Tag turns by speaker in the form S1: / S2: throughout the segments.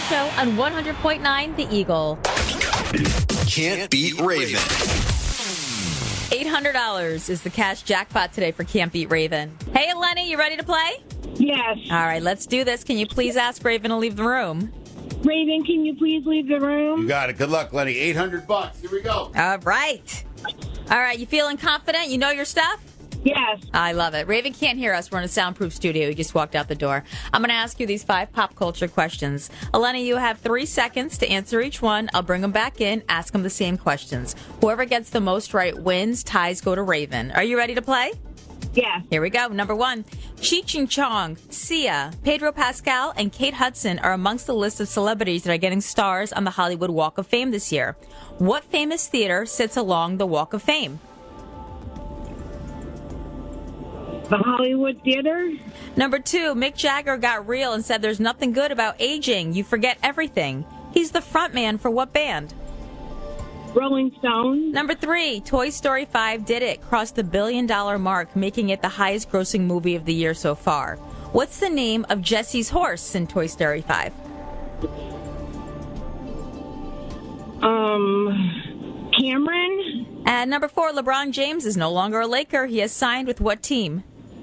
S1: Show on 100.9 The Eagle.
S2: Can't Beat Raven.
S1: $800 is the cash jackpot today for Can't Beat Raven. Hey, Eleni, you ready to play?
S3: Yes.
S1: All right, let's do this. Can you please ask Raven to leave the room?
S3: Raven, can you please leave the room?
S4: You got it. Good luck, Lenny. $800. Here we go.
S1: All right. All right, you feeling confident? You know your stuff?
S3: Yes.
S1: I love it. Raven can't hear us. We're in a soundproof studio. He just walked out the door. I'm going to ask you these 5 pop culture questions. Eleni, you have 3 seconds to answer each one. I'll bring them back in, ask them the same questions. Whoever gets the most right wins. Ties go to Raven. Are you ready to play?
S3: Yes.
S1: Here we go. Number 1. Cheech Chong, Sia, Pedro Pascal, and Kate Hudson are amongst the list of celebrities that are getting stars on the Hollywood Walk of Fame this year. What famous theater sits along the Walk of Fame?
S3: The Hollywood Theater?
S1: Number 2, Mick Jagger got real and said there's nothing good about aging. You forget everything. He's the frontman for what band?
S3: Rolling Stones?
S1: Number 3, Toy Story 5 did it, crossed the $1 billion mark, making it the highest grossing movie of the year so far. What's the name of Jesse's horse in Toy Story 5?
S3: Cameron?
S1: And number 4, LeBron James is no longer a Laker. He has signed with what team?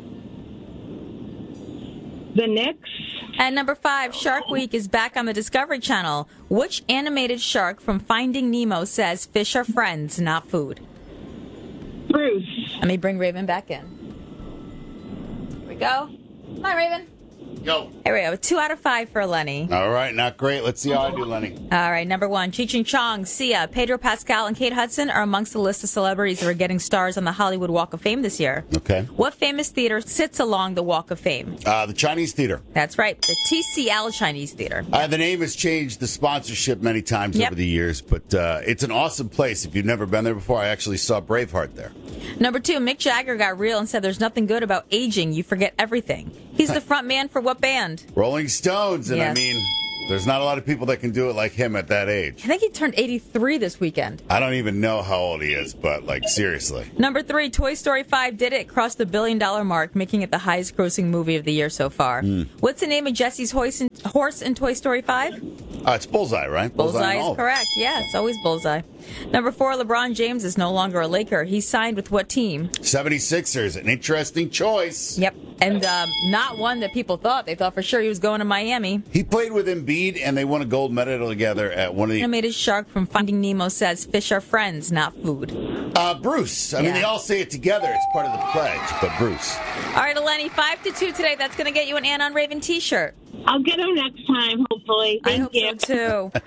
S3: The Knicks?
S1: And number 5, Shark Week is back on the Discovery Channel. Which animated shark from Finding Nemo says fish are friends, not food?
S3: Bruce.
S1: Let me bring Raven back in. Here we go. Come on, Raven.
S4: Go.
S1: Here we go. 2 out of 5 for Lenny.
S4: All right, not great. Let's see how I do, Lenny.
S1: All right, number 1, Cheech Chong, Sia, Pedro Pascal, and Kate Hudson are amongst the list of celebrities that are getting stars on the Hollywood Walk of Fame this year.
S4: Okay.
S1: What famous theater sits along the Walk of Fame?
S4: The Chinese Theater.
S1: That's right, the TCL Chinese Theater.
S4: The name has changed the sponsorship many times over the years, but it's an awesome place. If you've never been there before, I actually saw Braveheart there.
S1: Number 2, Mick Jagger got real and said there's nothing good about aging. You forget everything. He's the front man for what band?
S4: Rolling Stones, and
S1: Yes.
S4: I mean, there's not a lot of people that can do it like him at that age.
S1: I think he turned 83 this weekend.
S4: I don't even know how old he is, but, like, seriously.
S1: Number 3, Toy Story 5 did it, crossed the $1 billion mark, making it the highest grossing movie of the year so far. What's the name of Jesse's horse in Toy Story 5?
S4: It's Bullseye, right?
S1: Bullseye
S4: and
S1: is
S4: all.
S1: correct. Yeah, it's always Bullseye. Number 4, LeBron James is no longer a Laker. He signed with what team?
S4: 76ers, an interesting choice.
S1: Yep. And not one that people thought. They thought for sure he was going to Miami.
S4: He played with Embiid, and they won a gold medal together at one of the...
S1: Animated shark from Finding Nemo says fish are friends, not food.
S4: Bruce. I mean, they all say it together. It's part of the pledge, but Bruce.
S1: All right, Eleni, 5-2 today. That's going to get you an Ann on Raven t-shirt.
S3: I'll get him next time, hopefully.
S1: I
S3: Thank
S1: hope
S3: you.
S1: so, too.